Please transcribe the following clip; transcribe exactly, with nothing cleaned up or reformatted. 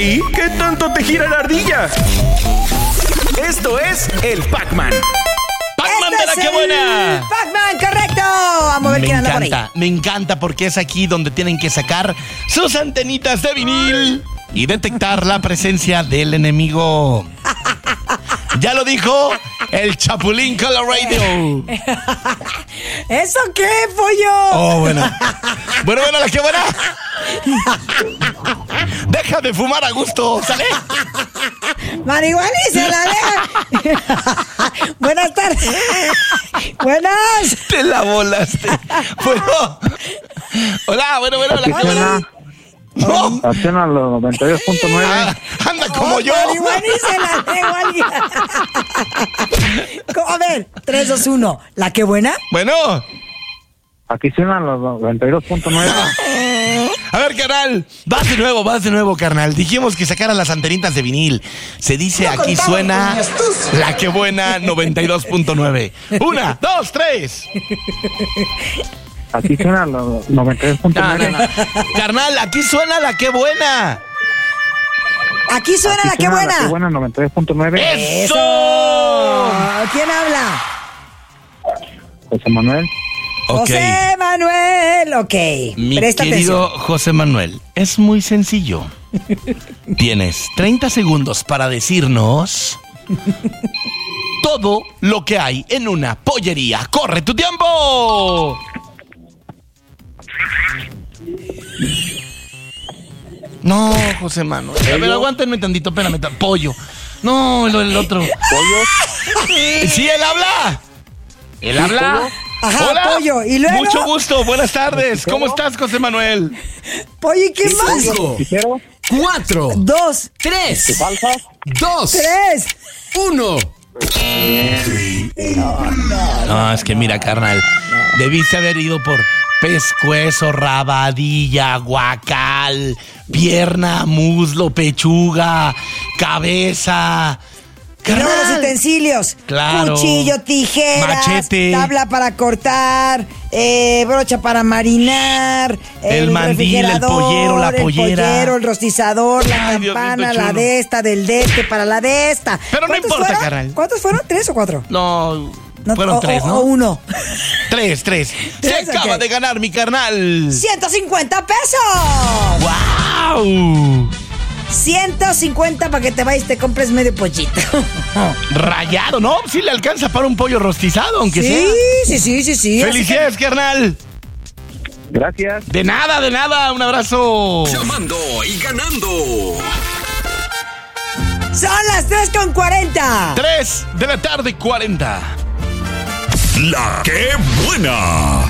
¿Y qué tanto te gira la ardilla? Esto es el Pac-Man. ¡Pac-Man de la que buena! ¡Pac-Man, correcto! Vamos a ver Me quién anda por ahí. encanta, me encanta porque es aquí donde tienen que sacar sus antenitas de vinil y detectar la presencia del enemigo. Ya lo dijo el Chapulín Colorado. ¿Eso qué, pollo? Oh, bueno. Bueno, bueno, la que buena. Deja de fumar a gusto, ¿sale? Marihuana y se la deja. Buenas tardes. Buenas. Te la volaste. Bueno. Hola, bueno, bueno, la que buena. No. Acciona los noventa y dos punto nueve. Ah, anda como Oh, yo. marihuana y se la dejo a alguien. A ver, tres, dos, uno. ¿La que buena? Bueno. Aquí suenan los noventa y dos punto nueve. A ver, carnal, vas de nuevo, vas de nuevo, carnal. Dijimos que sacaran las antenitas de vinil. Se dice No aquí contamos suena con mi astucia. la que buena noventa y dos punto nueve. Una, dos, tres. Aquí suenan los noventa y dos punto No, no, nueve. no. Carnal, aquí suena la que buena. Aquí suena la que La que buena. buena noventa y dos punto nueve. ¡Eso! ¿Quién habla? José Manuel. Ok. José Manuel. Ok. Mi Presta querido atención. José Manuel, es muy sencillo. Tienes treinta segundos para decirnos todo lo que hay en una pollería. ¡Corre tu tiempo! No, José Manuel. A ver, aguántenme tantito, espérame. ta- Pollo. No, el, el otro. Pollo. Sí, él habla. Él habla. Ajá, Hola. pollo. ¿Y luego? Mucho gusto. Buenas tardes. ¿Cómo estás, José Manuel? Pollo, ¿y qué más? Cinco, Quiero. cuatro, Dos, tres, Falsas. dos, tres. uno. No, es que mira, carnal. Debiste haber ido por pescuezo, rabadilla, guacal, pierna, muslo, pechuga, cabeza. Y luego los Carnal. utensilios. Claro. Cuchillo, tijeras, Machete. tabla para cortar, eh, brocha para marinar, El mandil, el refrigerador, pollero, la el pollera. pollero, el rostizador, la Ay, Dios campana, mío, la chulo. de esta, del de este, para la de esta. Pero no ¿Cuántos importa, fueron? carnal. ¿Cuántos fueron? ¿Tres o cuatro? No, No, fueron o, tres, o- ¿no? o uno. Tres, tres. Se Tres, acaba ok. de ganar mi carnal. ¡ciento cincuenta pesos! ¡Wow! ciento cincuenta para que te vayas y te compres medio pollito. Rayado, ¿no? Sí le alcanza para un pollo rostizado, aunque Sí, sea. sí, sí, sí, sí. Felicidades, carnal. Gracias. De nada, de nada. Un abrazo. Llamando y ganando. Son las tres con cuarenta. Tres de la tarde, cuarenta. La que buena.